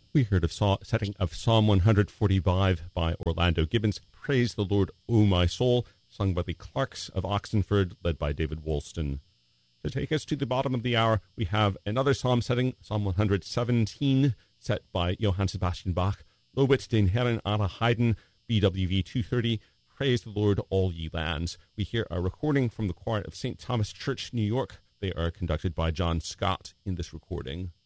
We heard of setting of Psalm 145 by Orlando Gibbons, Praise the Lord, O my soul, sung by the Clarks of Oxenford, led by David Woolston. To take us to the bottom of the hour, we have another psalm setting, Psalm 117, set by Johann Sebastian Bach, Lobet den Herren alle Heiden, BWV 230, Praise the Lord, all ye lands. We hear a recording from the choir of St. Thomas Church, New York. They are conducted by John Scott in this recording.